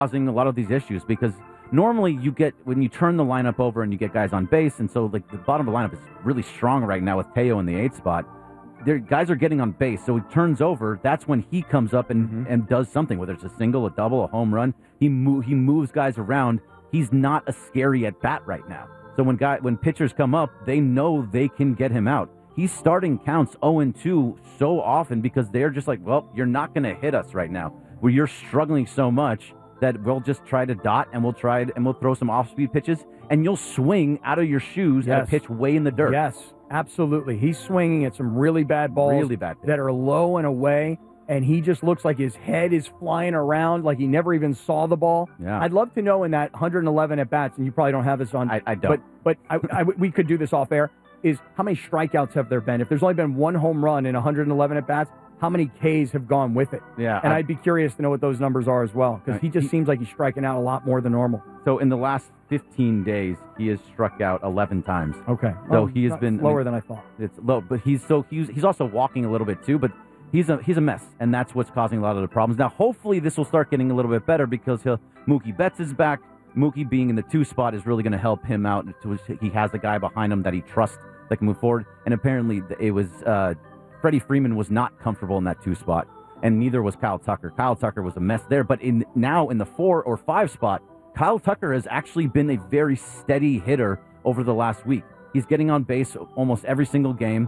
causing a lot of these issues because normally you get when you turn the lineup over and you get guys on base, and so like the bottom of the lineup is really strong right now with Teo in the 8th spot. Guys are getting on base, so he turns over. That's when he comes up and does something, whether it's a single, a double, a home run. He moves guys around. He's not a scary at bat right now. So when pitchers come up, they know they can get him out. He's starting counts 0-2 so often because they're just like, well, you're not going to hit us right now. Where you're struggling so much that we'll just try to dot and we'll throw some off-speed pitches and you'll swing out of your shoes at a pitch way in the dirt. Yes, absolutely. He's swinging at some really bad balls that are low and away, and he just looks like his head is flying around like he never even saw the ball. Yeah. I'd love to know in that 111 at-bats, and you probably don't have this on. I don't. But we could do this off air, is how many strikeouts have there been? If there's only been one home run in 111 at-bats, how many Ks have gone with it? Yeah. And I'd be curious to know what those numbers are as well, because he just seems like he's striking out a lot more than normal. So in the last 15 days, he has struck out 11 times. Okay. So he has been lower than I thought. It's low, but he's also walking a little bit too, but he's a mess, and that's what's causing a lot of the problems. Now, hopefully this will start getting a little bit better because Mookie Betts is back. Mookie being in the 2 spot is really going to help him out. He has the guy behind him that he trusts that can move forward, and apparently it was Freddie Freeman was not comfortable in that 2 spot, and neither was Kyle Tucker. Kyle Tucker was a mess there, but now in the 4 or 5 spot, Kyle Tucker has actually been a very steady hitter over the last week. He's getting on base almost every single game.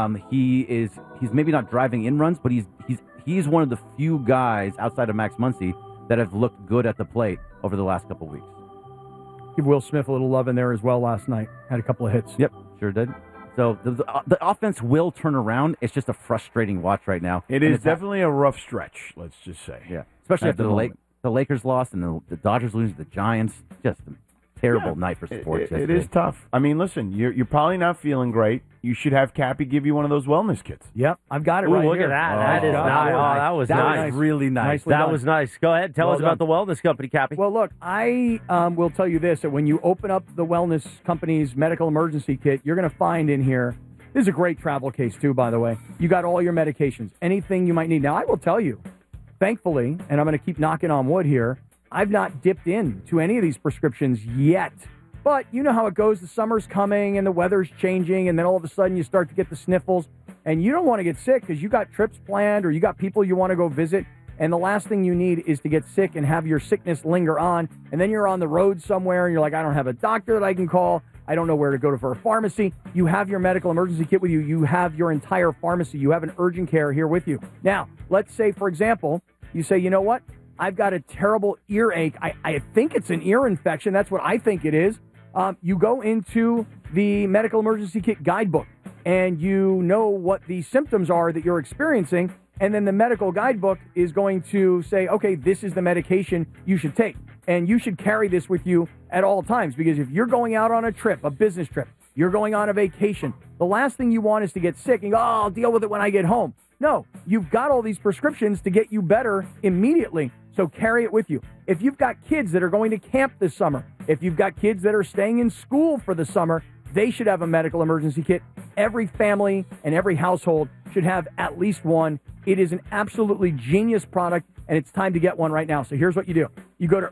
He's maybe not driving in runs, but he's one of the few guys outside of Max Muncy that have looked good at the plate over the last couple of weeks. Give Will Smith a little love in there as well last night. Had a couple of hits. Yep, sure did. So the offense will turn around. It's just a frustrating watch right now. It is definitely a rough stretch, let's just say. Yeah, especially after the Lakers lost and the Dodgers losing to the Giants. Just a terrible night for sports. It is tough. I mean, listen, you're probably not feeling great. You should have Cappy give you one of those wellness kits. Yep, I've got it Ooh, right look here. at that. That is nice. Oh, that was nice. Really nice. That was nice. Go ahead. Tell us about the wellness company, Cappy. Well, look, I will tell you this, that when you open up the wellness company's medical emergency kit, you're going to find in here, this is a great travel case, too, by the way. You got all your medications, anything you might need. Now, I will tell you, thankfully, and I'm going to keep knocking on wood here, I've not dipped into any of these prescriptions yet. But you know how it goes. The summer's coming and the weather's changing, and then all of a sudden you start to get the sniffles, and you don't want to get sick because you got trips planned or you got people you want to go visit, and the last thing you need is to get sick and have your sickness linger on, and then you're on the road somewhere and you're like, I don't have a doctor that I can call. I don't know where to go to for a pharmacy. You have your medical emergency kit with you. You have your entire pharmacy. You have an urgent care here with you. Now, let's say, for example, you say, you know what? I've got a terrible earache. I think it's an ear infection. That's what I think it is. You go into the medical emergency kit guidebook and you know what the symptoms are that you're experiencing. And then the medical guidebook is going to say, okay, this is the medication you should take. And you should carry this with you at all times, because if you're going out on a trip, a business trip, you're going on a vacation, the last thing you want is to get sick and go, oh, I'll deal with it when I get home. No, you've got all these prescriptions to get you better immediately. So carry it with you. If you've got kids that are going to camp this summer, if you've got kids that are staying in school for the summer, they should have a medical emergency kit. Every family and every household should have at least one. It is an absolutely genius product, and it's time to get one right now. So here's what you do. You go to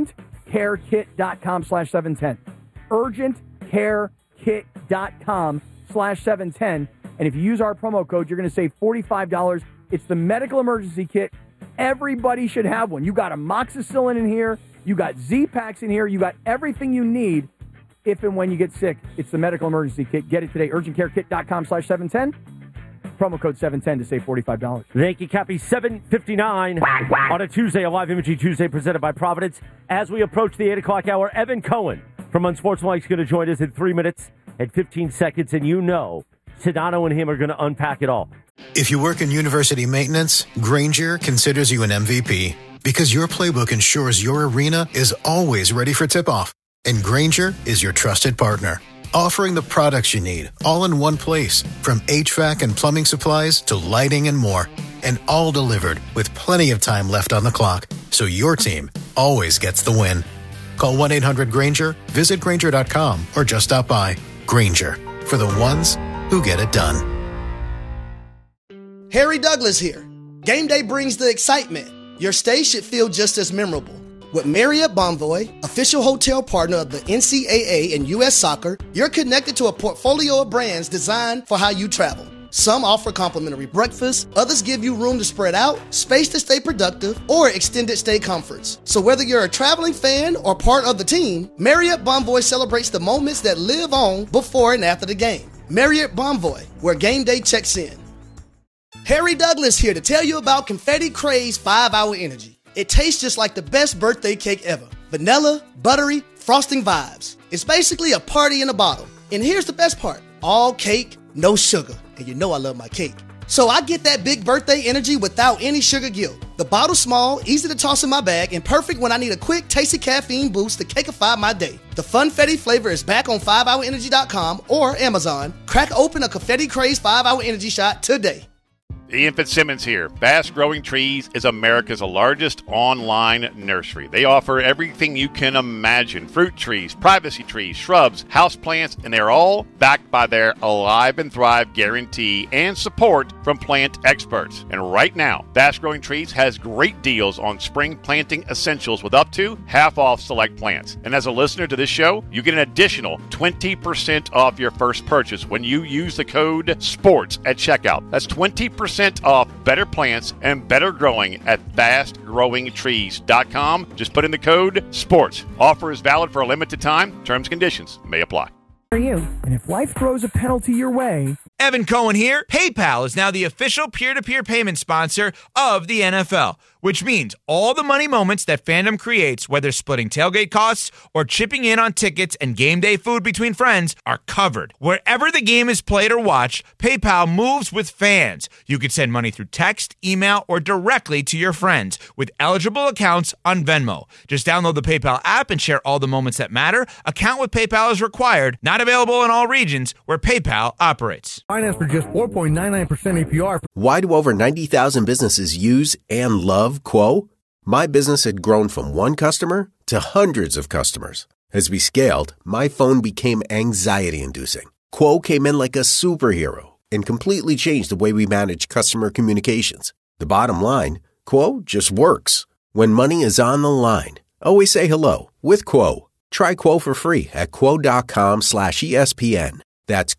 urgentcarekit.com/710. urgentcarekit.com/710. And if you use our promo code, you're going to save $45. It's the medical emergency kit. Everybody should have one. You got amoxicillin in here. You got Z-Packs in here. You got everything you need if and when you get sick. It's the medical emergency kit. Get it today. urgentcarekit.com/710. Promo code 710 to save $45. Thank you, Cappy. 7:59 on a Tuesday, a live Imaging Tuesday presented by Providence. As we approach the 8 o'clock hour, Evan Cohen from Unsportsmanlike is going to join us in 3 minutes and 15 seconds. And you know, Sedano and him are going to unpack it all. If you work in university maintenance, Grainger considers you an MVP because your playbook ensures your arena is always ready for tip-off. And Grainger is your trusted partner, offering the products you need all in one place, from HVAC and plumbing supplies to lighting and more. And all delivered with plenty of time left on the clock, so your team always gets the win. Call 1-800-GRAINGER, visit Grainger.com, or just stop by. Grainger, for the ones who get it done. Harry Douglas here. Game day brings the excitement. Your stay should feel just as memorable. With Marriott Bonvoy, official hotel partner of the NCAA and U.S. Soccer, you're connected to a portfolio of brands designed for how you travel. Some offer complimentary breakfast, others give you room to spread out, space to stay productive, or extended stay comforts. So whether you're a traveling fan or part of the team, Marriott Bonvoy celebrates the moments that live on before and after the game. Marriott Bonvoy, where game day checks in. Harry Douglas here to tell you about Confetti Craze 5-Hour Energy. It tastes just like the best birthday cake ever. Vanilla, buttery, frosting vibes. It's basically a party in a bottle. And here's the best part. All cake, no sugar. And you know I love my cake. So I get that big birthday energy without any sugar guilt. The bottle's small, easy to toss in my bag, and perfect when I need a quick, tasty caffeine boost to cakeify my day. The Funfetti flavor is back on 5hourenergy.com or Amazon. Crack open a Confetti Craze 5-Hour Energy shot today. Ian Fitzsimmons here. Fast Growing Trees is America's largest online nursery. They offer everything you can imagine. Fruit trees, privacy trees, shrubs, houseplants, and they're all backed by their Alive and Thrive guarantee and support from plant experts. And right now, Fast Growing Trees has great deals on spring planting essentials with up to half off select plants. And as a listener to this show, you get an additional 20% off your first purchase when you use the code SPORTS at checkout. That's 20% off better plants and better growing at fastgrowingtrees.com. Just put in the code SPORTS. Offer is valid for a limited time. Terms and conditions may apply. Are you? And if life throws a penalty your way... Evan Cohen here. PayPal is now the official peer-to-peer payment sponsor of the NFL, which means all the money moments that fandom creates, whether splitting tailgate costs or chipping in on tickets and game day food between friends, are covered. Wherever the game is played or watched, PayPal moves with fans. You can send money through text, email, or directly to your friends with eligible accounts on Venmo. Just download the PayPal app and share all the moments that matter. Account with PayPal is required. Not available in all regions where PayPal operates. Finance for just 4.99% APR. Why do over 90,000 businesses use and love Quo? My business had grown from one customer to hundreds of customers. As we scaled, my phone became anxiety-inducing. Quo came in like a superhero and completely changed the way we manage customer communications. The bottom line, Quo just works. When money is on the line, always say hello with Quo. Try Quo for free at quo.com/ESPN. That's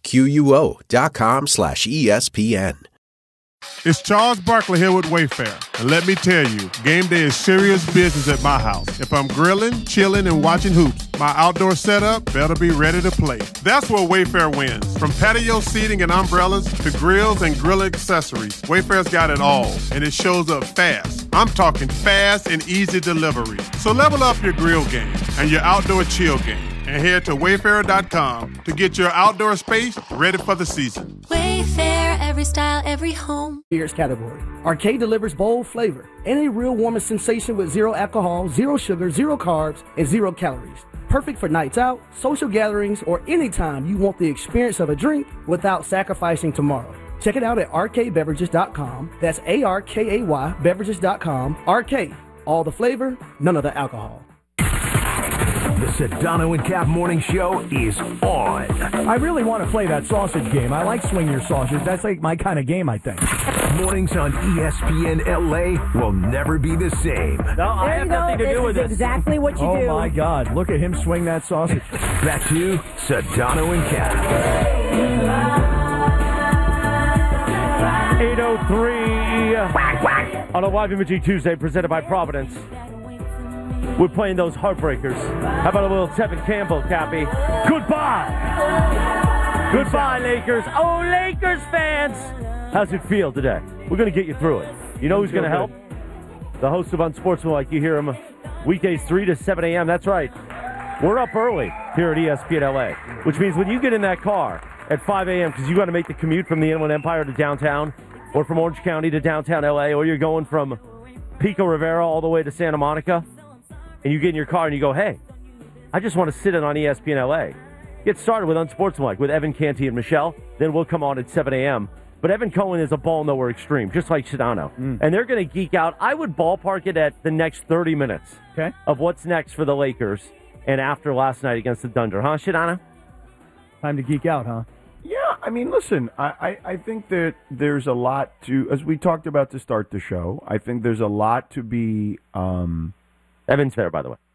QUO.com/ESPN. It's Charles Barkley here with Wayfair. And let me tell you, game day is serious business at my house. If I'm grilling, chilling, and watching hoops, my outdoor setup better be ready to play. That's where Wayfair wins. From patio seating and umbrellas to grills and grill accessories, Wayfair's got it all, and it shows up fast. I'm talking fast and easy delivery. So level up your grill game and your outdoor chill game, and head to Wayfair.com to get your outdoor space ready for the season. Wayfair, every style, every home. Beers category. Arcade delivers bold flavor and a real warming sensation with zero alcohol, zero sugar, zero carbs, and zero calories. Perfect for nights out, social gatherings, or anytime you want the experience of a drink without sacrificing tomorrow. Check it out at arcadebeverages.com. That's ARKAY beverages.com. Arcade. All the flavor, none of the alcohol. The Sedano and Cap Morning Show is on. I really want to play that sausage game. I like swing your sausage. That's like my kind of game, I think. Mornings on ESPN LA will never be the same. No, I have nothing to do with this. Exactly what you do. Oh, my God. Look at him swing that sausage. Back to Sedano and Cap. 8:03 on a live imaging Tuesday presented by Providence. We're playing those heartbreakers. How about a little Tevin Campbell, Cappy? Goodbye! Goodbye, Lakers. Oh, Lakers fans! How's it feel today? We're going to get you through it. You know who's going to help? The host of Unsportsmanlike. You hear him weekdays 3 to 7 a.m. That's right. We're up early here at ESPN LA, which means when you get in that car at 5 a.m. because you got to make the commute from the Inland Empire to downtown, or from Orange County to downtown LA, or you're going from Pico Rivera all the way to Santa Monica, and you get in your car and you go, hey, I just want to sit in on ESPN LA. Get started with Unsportsmanlike with Evan Canty and Michelle. Then we'll come on at 7 a.m. But Evan Cohen is a ball nowhere extreme, just like Sedano. And they're going to geek out. I would ballpark it at the next 30 minutes of what's next for the Lakers and after last night against the Thunder. Huh, Sedano? Time to geek out, huh? Yeah, I mean, listen, I think that there's a lot to, as we talked about to start the show, I think there's a lot to be Evan's Fair, by the way.